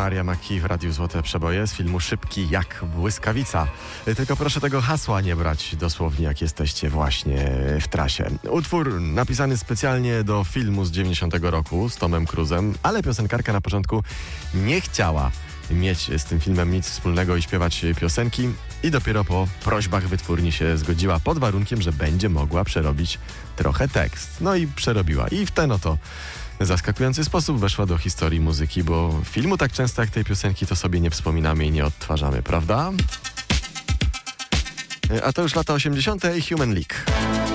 Maria McKee w Radiu Złote Przeboje z filmu Szybki jak błyskawica. Tylko proszę tego hasła nie brać dosłownie, jak jesteście właśnie w trasie. Utwór napisany specjalnie do filmu z 90 roku z Tomem Cruzem, ale piosenkarka na początku nie chciała mieć z tym filmem nic wspólnego i śpiewać piosenki i dopiero po prośbach wytwórni się zgodziła pod warunkiem, że będzie mogła przerobić trochę tekst. No i przerobiła. I w ten oto zaskakujący sposób weszła do historii muzyki, bo filmu tak często jak tej piosenki to sobie nie wspominamy i nie odtwarzamy, prawda? A to już lata 80. i Human League.